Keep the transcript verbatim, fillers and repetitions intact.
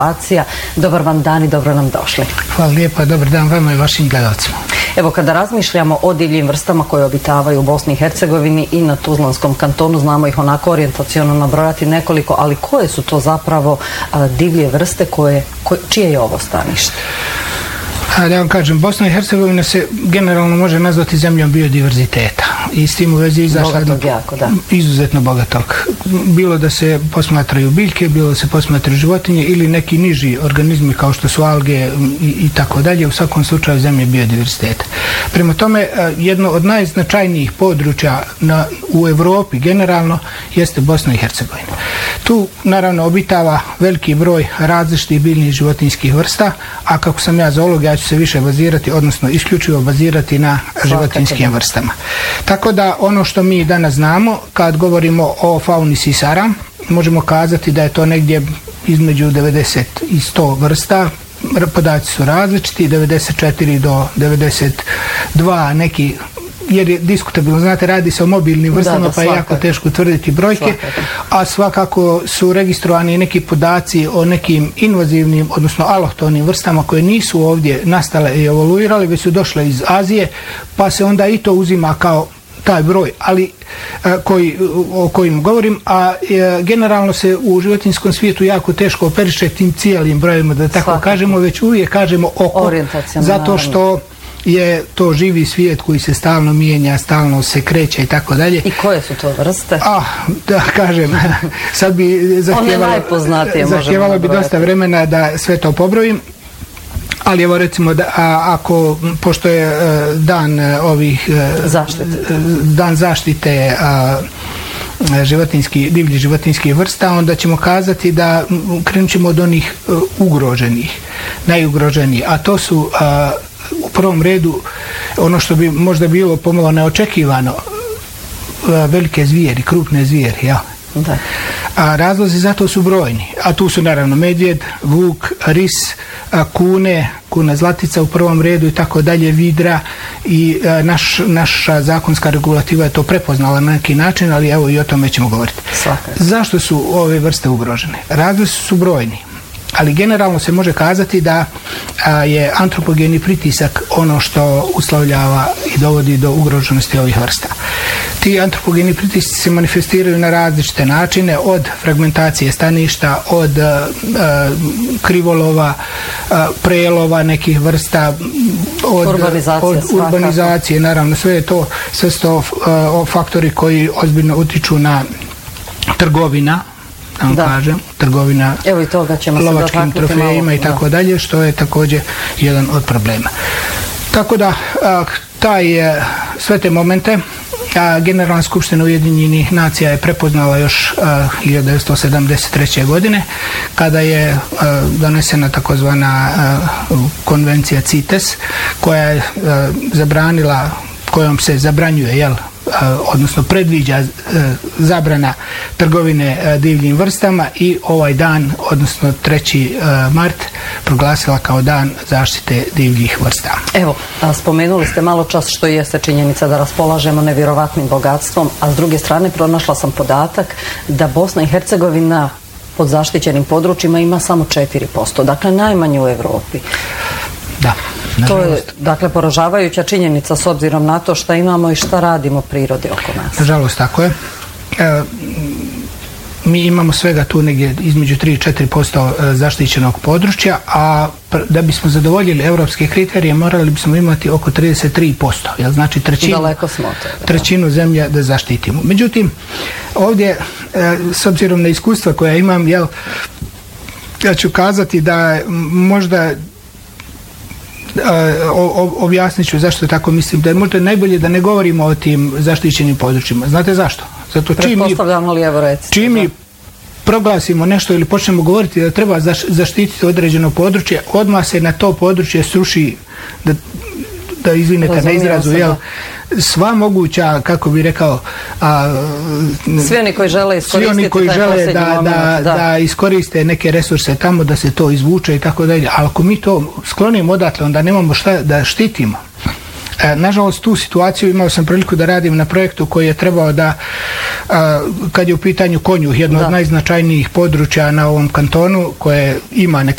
Dobar vam dan i dobro nam došli. Hvala lijepa, dobar dan vama i vašim gledalcima. Evo, kada razmišljamo o divljim vrstama koje obitavaju u Bosni i Hercegovini i na Tuzlanskom kantonu, znamo ih onako orijentaciono nabrojati nekoliko, ali koje su to zapravo a, divlje vrste koje, koje, čije je ovo stanište? A, da vam kažem, Bosna i Hercegovina se generalno može nazvati zemljom biodiverziteta i s tim u vezi izašla bogatog jako, da. Izuzetno bogatog. Bilo da se posmatraju biljke, bilo da se posmatraju životinje ili neki niži organizmi kao što su alge i, i tako dalje, u svakom slučaju zemlje biodiverziteta. Prema tome, jedno od najznačajnijih područja na, u Europi generalno jeste Bosna i Hercegovina. Tu naravno obitava veliki broj različitih biljnih i životinjskih vrsta, a kako sam ja zoolog, ja ću se više bazirati, odnosno isključivo bazirati na životinjskim vrstama. Tako da ono što mi danas znamo, kad govorimo o fauni sisara, možemo kazati da je to negdje između devedeset i sto vrsta. Podaci su različiti, devedeset četiri do devedeset dva neki, jer je diskutabilno, znate, radi se o mobilnim vrstama, da, da, pa je jako teško tvrditi brojke, svakako. A svakako su registrovani neki podaci o nekim invazivnim, odnosno alohtonim vrstama koje nisu ovdje nastale i evoluirale, već su došle iz Azije, pa se onda i to uzima kao taj broj, ali koji, o kojim govorim, a e, generalno se u životinjskom svijetu jako teško operiše tim cijelim brojima, da tako svakako. Kažemo, već uvijek kažemo oko, zato što je to živi svijet koji se stalno mijenja, stalno se kreće i tako dalje. I koje su to vrste? Ah, da kažem, sad bi zahtjevalo, zahtjevalo bi dosta vremena da sve to pobrojim. Ali evo recimo da a, ako pošto je a, dan a, ovih a, zaštite. dan zaštite a, životinjski, divljih životinjskih vrsta, onda ćemo kazati da krenut ćemo od onih a, ugroženih, najugroženijih, a to su a, u prvom redu ono što bi možda bilo pomalo neočekivano, a, velike zvijeri, krupne zvijeri, ja. Da. A razlozi za to su brojni, a tu su naravno medvjed, vuk, ris, a, kune, kuna zlatica u prvom redu i tako dalje, vidra i a, naš, naša zakonska regulativa je to prepoznala na neki način, ali evo i o tome ćemo govoriti. Svakako. Zašto su ove vrste ugrožene? Razlozi su brojni, ali generalno se može kazati da a, je antropogeni pritisak ono što uslovljava i dovodi do ugroženosti ovih vrsta. Ti antropogeni pritisci se manifestiraju na različite načine, od fragmentacije staništa, od a, a, krivolova, a, prelova nekih vrsta, od urbanizacije, od urbanizacije naravno, sve je to, sve su to a, faktori koji ozbiljno utiču na trgovina, da kažem, trgovina evo i toga ćemo lovačkim trofejima i tako dalje, što je također jedan od problema. Tako da a, taj, sve te momente a, Generalna skupština Ujedinjenih nacija je prepoznala još a, hiljadu devetsto sedamdeset treće. godine kada je a, donesena takozvana a, konvencija CITES koja je a, zabranila, kojom se zabranjuje, jel, odnosno predviđa zabrana trgovine divljim vrstama i ovaj dan, odnosno treći mart, proglasila kao dan zaštite divljih vrsta. Evo, spomenuli ste malo čas što jeste činjenica da raspolažemo nevjerovatnim bogatstvom, a s druge strane pronašla sam podatak da Bosna i Hercegovina pod zaštićenim područjima ima samo četiri posto, dakle najmanje u Europi. Da. To je, dakle, poražavajuća činjenica s obzirom na to šta imamo i šta radimo prirodi oko nas. Nažalost, tako je. E, mi imamo svega tu negdje između tri do četiri posto zaštićenog područja, a da bismo zadovoljili europske kriterije morali bismo imati oko trideset tri posto, jel, znači trećinu, daleko smo od toga, trećinu zemlje da zaštitimo. Međutim, ovdje, e, s obzirom na iskustva koja imam, jel, ja ću kazati da možda objasnit ću zašto tako mislim, da je možda najbolje da ne govorimo o tim zaštićenim područjima. Znate zašto? Zato čim mi, čim mi proglasimo nešto ili počnemo govoriti da treba zaštititi određeno područje, odmah se na to područje sruši, da, da izvinete na izrazu, jel, sva moguća, kako bi rekao, a, svi oni koji žele iskoristiti, svi oni koji žele da, da, da. da iskoriste neke resurse tamo, da se to izvuče i tako dalje. Ali ako mi to sklonimo odatle, onda nemamo šta da štitimo. E, nažalost, tu situaciju imao sam priliku da radim na projektu koji je trebao da, a, kad je u pitanju Konjuh, jedno da. od najznačajnijih područja na ovom kantonu, koje ima nekakve